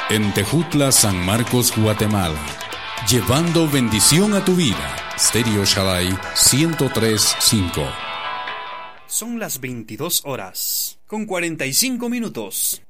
En Tejutla, San Marcos, Guatemala. Llevando bendición a tu vida. Stereo Shaddai 103.5. Son las 22 horas, con 45 minutos.